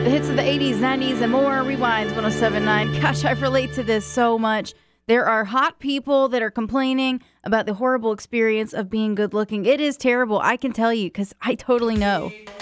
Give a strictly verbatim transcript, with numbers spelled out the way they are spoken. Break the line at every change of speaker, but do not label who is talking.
The hits of the eighties, nineties, and more. Rewinds one oh seven point nine. Gosh, I relate to this so much. There are hot people that are complaining about the horrible experience of being good looking. It is terrible. I can tell you because I totally know.